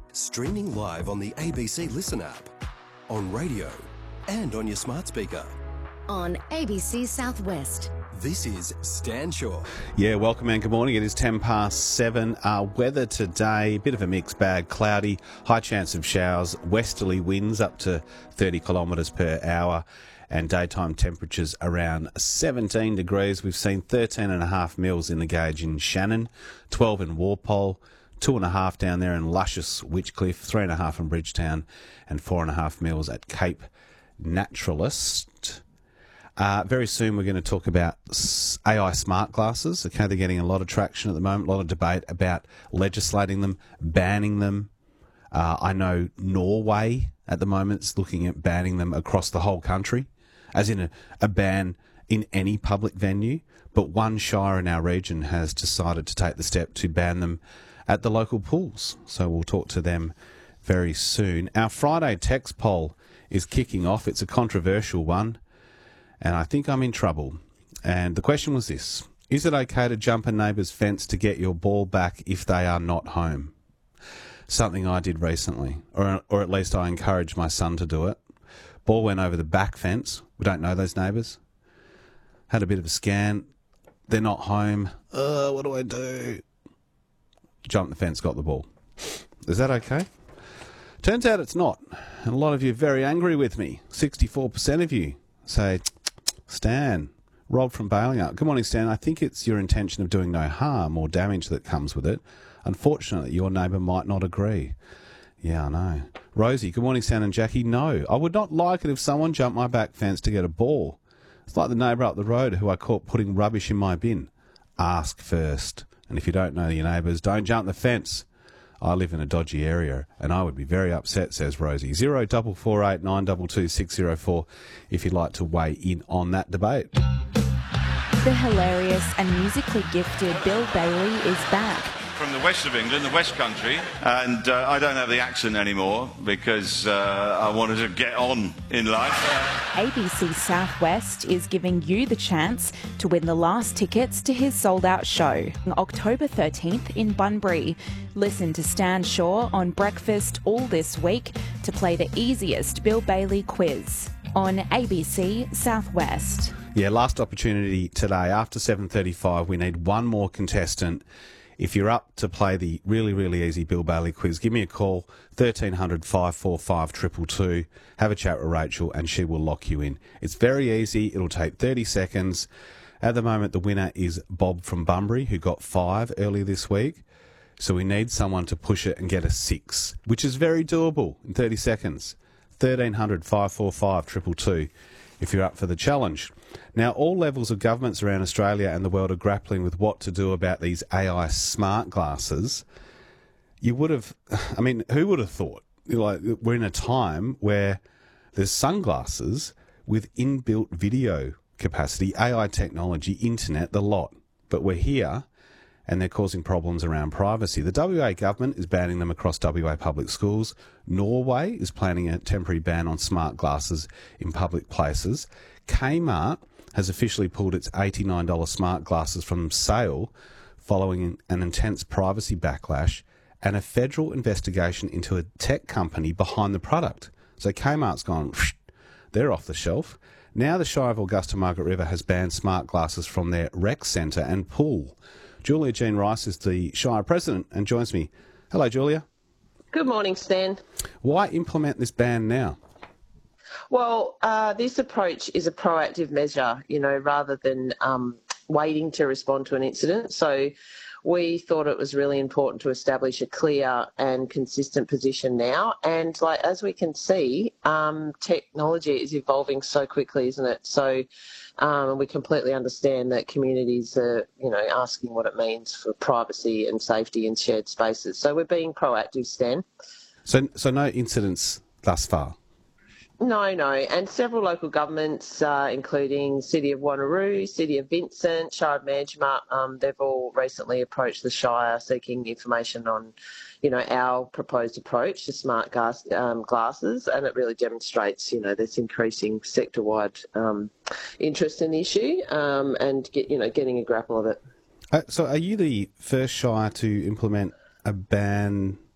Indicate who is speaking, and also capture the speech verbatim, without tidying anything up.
Speaker 1: Streaming live on the A B C Listen app, on radio and on your smart speaker.
Speaker 2: On A B C Southwest.
Speaker 1: This is Stan Shaw.
Speaker 3: Yeah, welcome and good morning. It is ten past seven. Uh, weather today, bit of a mixed bag, cloudy, high chance of showers, westerly winds up to thirty kilometres per hour, and daytime temperatures around seventeen degrees. We've seen thirteen and a half mils in the gauge in Shannon, twelve in Walpole, two and a half down there in luscious Witchcliffe, three and a half in Bridgetown, and four and a half mils at Cape Naturalist. Uh, very soon we're going to talk about A I smart glasses. Okay, they're getting a lot of traction at the moment, a lot of debate about legislating them, banning them. Uh, I know Norway at the moment is looking at banning them across the whole country, as in a, a ban in any public venue. But one shire in our region has decided to take the step to ban them at the local pools. So we'll talk to them very soon. Our Friday text poll is kicking off. It's a controversial one, and I think I'm in trouble. And the question was this: is it okay to jump a neighbour's fence to get your ball back if they are not home? Something I did recently, or or at least I encouraged my son to do it. Ball went over the back fence. We don't know those neighbours. Had a bit of a scan. They're not home. Uh, what do I do? Jumped the fence, got the ball. Is that okay? Turns out it's not. And a lot of you are very angry with me. sixty-four percent of you say, Stan, Rob from bailing out. Good morning, Stan. I think it's your intention of doing no harm or damage that comes with it. Unfortunately, your neighbour might not agree. Yeah, I know. Rosie, good morning, Stan and Jackie. No, I would not like it if someone jumped my back fence to get a ball. It's like the neighbour up the road who I caught putting rubbish in my bin. Ask first. And if you don't know your neighbours, don't jump the fence. I live in a dodgy area, and I would be very upset, says Rosie. Zero double four eight nine double two six zero four if you'd like to weigh in on that debate.
Speaker 4: The hilarious and musically gifted Bill Bailey is back.
Speaker 5: From the west of England, the West Country, and uh, I don't have the accent anymore because uh, I wanted to get on in life.
Speaker 4: A B C Southwest is giving you the chance to win the last tickets to his sold-out show on October thirteenth in Bunbury. Listen to Stan Shaw on Breakfast all this week to play the easiest Bill Bailey quiz on A B C Southwest.
Speaker 3: Yeah, last opportunity today. After seven thirty-five, we need one more contestant. If you're up to play the really, really easy Bill Bailey quiz, give me a call, thirteen hundred, five four five, two two two. Have a chat with Rachel and she will lock you in. It's very easy. It'll take thirty seconds. At the moment, the winner is Bob from Bunbury, who got five earlier this week. So we need someone to push it and get a six, which is very doable in thirty seconds. thirteen hundred, five four five, two two two. If you're up for the challenge. Now, all levels of governments around Australia and the world are grappling with what to do about these A I smart glasses. You would have, I mean, who would have thought? Like, we're in a time where there's sunglasses with inbuilt video capacity, A I technology, internet, the lot. But we're here and they're causing problems around privacy. The W A government is banning them across W A public schools. Norway is planning a temporary ban on smart glasses in public places. Kmart has officially pulled its eighty-nine dollars smart glasses from sale following an intense privacy backlash and a federal investigation into a tech company behind the product. So Kmart's gone, they're off the shelf. Now the Shire of Augusta Margaret River has banned smart glasses from their rec centre and pool. Julia Jean Rice is the Shire President and joins me. Hello, Julia.
Speaker 6: Good morning, Stan.
Speaker 3: Why implement this ban now?
Speaker 6: Well, uh, this approach is a proactive measure, you know, rather than um, waiting to respond to an incident. So we thought it was really important to establish a clear and consistent position now. And like as we can see, um, technology is evolving so quickly, isn't it? So um, we completely understand that communities are, you know, asking what it means for privacy and safety in shared spaces. So we're being proactive, Stan.
Speaker 3: So, so no incidents thus far?
Speaker 6: No, no. And several local governments, uh, including City of Wanneroo, City of Vincent, Shire of Manjimup, um, they've all recently approached the Shire seeking information on, you know, our proposed approach to smart glass, um, glasses. And it really demonstrates, you know, this increasing sector-wide um, interest in the issue um, and, get, you know, getting a grapple of it.
Speaker 3: Uh, so are you the first Shire to implement a ban